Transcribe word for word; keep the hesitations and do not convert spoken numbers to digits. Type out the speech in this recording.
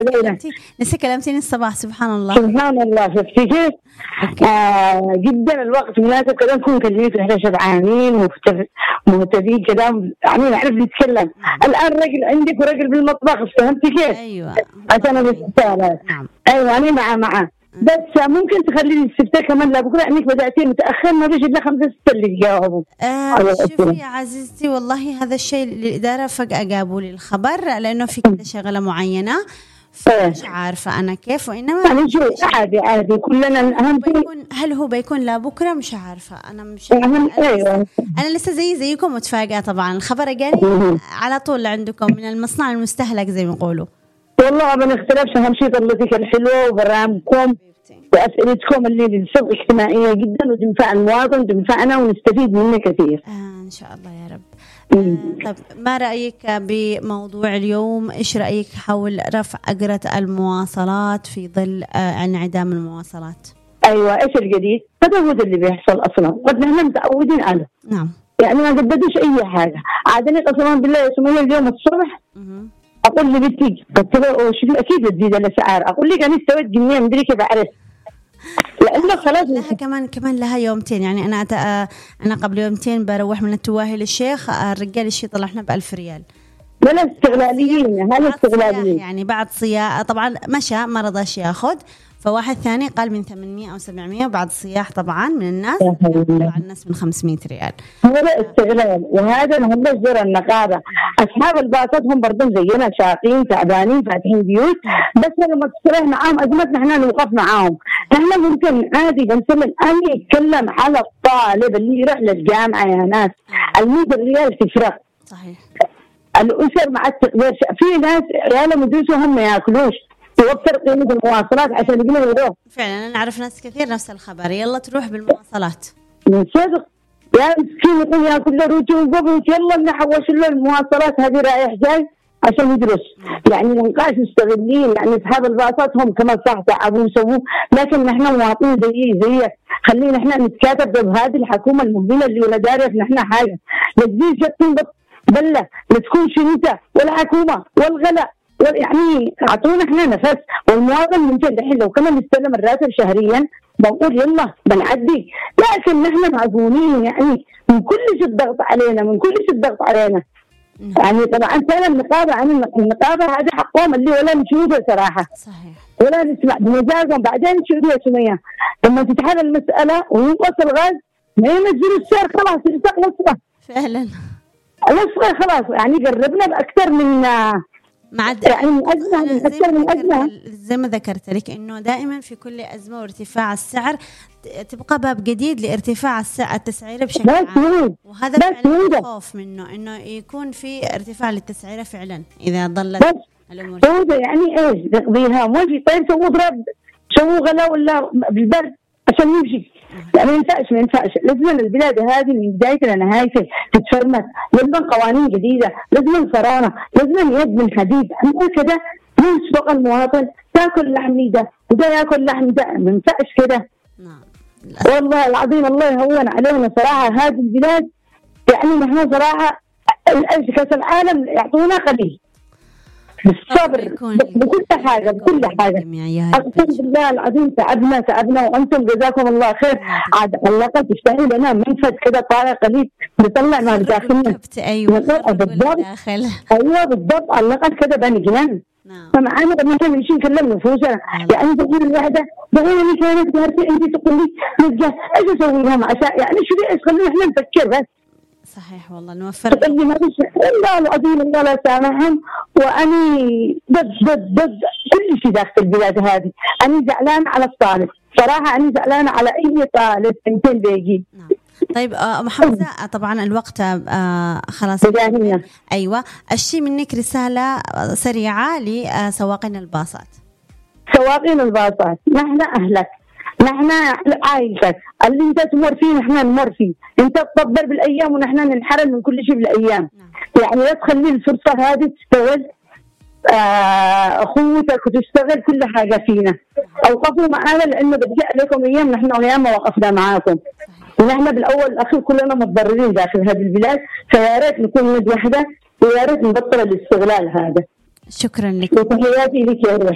لسه كلمتيني الصباح. سبحان الله سبحان الله. شفتي كيف؟ آه جدا الوقت مناسب كذا نكون كلمته احنا شبعانين مهتدين كذا يعني نعرف نتكلم. الان رجل عندك ورجل بالمطبخ فهمتي كيف؟ ايوه عشان الاستفسارات. نعم ايوه انا مع معه بس ممكن تخلي لي الاستفتاء كمان لبكره انك بداتي متاخر ما فيش الا خمسه سته اللي يجاوبوا. آه شوفي يا عزيزتي والله هذا الشيء للاداره فجاه جابوا لي الخبر لانه في كذا شغله معينه فمش عارفه انا كيف وانما يعني شو عادي عادي كلنا اهم بيكون هل هو بيكون لا بكره مش عارفه انا مش أهم ايوه انا لسه زي زيكم متفاجئه. طبعا الخبر جاني على طول عندكم من المصنع المستهلك زي ما يقولوا. والله ما نختلفش اهم شيء طلتك الحلوه وبرامجكم وأسئلتكم اللي للصبح اجتماعية جدا وتنفع المواطن وتنفعنا ونستفيد منه كثير. آه إن شاء الله يا رب. آه طب ما رأيك بموضوع اليوم؟ إيش رأيك حول رفع أجرة المواصلات في ظل آه انعدام المواصلات؟ أيوة إيش الجديد؟ هذا هو اللي بيحصل أصلا قد نحن متعودين عليه. نعم. يعني ما جددوش أي حاجة. عادني قسما بالله يا سمية اليوم الصبح م- أقول لي بنتي قلت له أكيد تزيد الأسعار. أقول لك أنا استويت جنيه مدري كيف أعرف. لأنه خلاص لها كمان كمان لها يومتين. يعني أنا أت... أنا قبل يومتين بروح من التواهي للشيخ الرجال الشيء طلعنا بألف ريال. ولا استغلاليين هذا استغلاليين يعني بعد صياح طبعا مشى ما رضاش ياخذ فواحد ثاني قال من ثمانمية أو سبعمية وبعد صياح طبعا من الناس طلع الناس من خمسمية ريال. هذا استغلال وهذا هم جرى النقابة. أصحاب الباصات هم برضو زينا شاقين تعبانين فاتحين بيوت بس لما تصرح معاهم أزمتنا احنا نوقف معاهم. احنا ممكن عادي بنسلم أن يتكلم على الطالب اللي يروح للجامعة يا ناس المية ريال تفرق. صحيح. الأسر مع التقدير في ناس عيالهم يدوسوا هم ما ياكلوش توفر قيمة المواصلات عشان يقدروا يروح. فعلا أنا أعرف ناس كثير نفس الخبر يلا تروح بالمواصلات. من صدق يا مسكين يقول ياكل له روتي وقبل يلا نحوش له المواصلات هذه رايح جاي عشان يدرس. يعني نقاش مستغلين يعني أصحاب الباصات هم كمان صح تعبوا وسووا لكن نحن مواطنين زي زيك خلينا نحن نتكاتف ضد هذه الحكومة المهملة اللي ولا دارت نحن حاجة لتزيد شتين بلة لتكون شنيتة والحكومة والغلاء يعني أعطونا إحنا نفس والمواطن ممكن دحين لو كمان نستلم الراتب شهريا بنقول يلا بنعدي لكن نحن معزونين يعني من كل شيء الضغط علينا من كل شيء الضغط علينا. يعني طبعا كان النقابة عن النقابة هذا حقهم اللي ولا نشوفه صراحة. صحيح. ولا نسمع بمزاجهم بعدين نشوف يا سمية لما تتحل المسألة وينقص الغاز ما ينزلوا السعر خلاص يرتق الأسرة. فعلا. الأسرة خلاص يعني قربنا بأكثر من مع يعني من أزمة من أكثر من أزمة. زي ما ذكرت لك إنه دائما في كل أزمة وارتفاع السعر تبقى باب جديد لارتفاع السعر التسعيرة بشكل عام وهذا فعلا خوف منه إنه يكون في ارتفاع للتسعيرة فعلا إذا ظلت الأمور. هذا يعني إيش نقضيها ما في طيب سووا ضرب سووا غلا ولا بالبرد عشان يمشي. يعني ما ينفعش ما ينفعش لازم البلاد هذه من بداية لنهاية تتفرمت لازم قوانين جديدة لازم صرانة لازم يد من حديد عندنا كده يسبق المواطن تاكل لحم ده وده ياكل لحم ده ما ينفعش كده. نعم. والله العظيم الله يهون علينا صراحة هذه البلاد يعني نحن صراحة كأس العالم يعطونا قليل بالصبر بكل حاجة بكل حاجة. أقسم بالله العظيم تعبنا تعبنا وأنتم جزاكم الله خير. عاد اللقط تشتهي لنا منفذ كده طالع قليل نطلع ما داخلنا. أيوة بالضبط. أيوة بالضبط اللقط كده بنجنن. فمعانا مثلا نمشي نكلم نفوسنا يعني تقول الواحدة بغينا كانت دارتي أنت تقول لي نرجع إيش أسوي لهم عشان يعني شو إيش خلينا إحنا نفكر بس. صحيح والله نوفر تقول لي ما فيش الله العظيم الله لا سامحهم وأني ضد ضد ضد كل شيء داخل البلاد هذه. أنا زعلانة على الطالب صراحة أنا زعلانة على أي طالب يمكن بيجي. نعم. طيب آه محمزة طبعا الوقت آه خلاص جاهزين. أيوة الشيء منك رسالة سريعة لسواقين الباصات. سواقين الباصات نحن أهلك نحن عايشك اللي انت تمر فيه نحن نمر فيه انت تطبر بالايام ونحن ننحرم من كل شيء بالايام. يعني لا تخلي الفرصه هذه تستغل آه اخوتك وتستغل كل حاجه فينا. اوقفوا معانا لانه بتجي عليكم ايام نحن ايام ما وقفنا معاكم ونحن بالاول والاخير كلنا متضررين داخل هذه البلاد فيا ريت نكون يد واحده ويا ريت نبطل الاستغلال هذا. شكرا لك. وتحياتي لك يا روحي.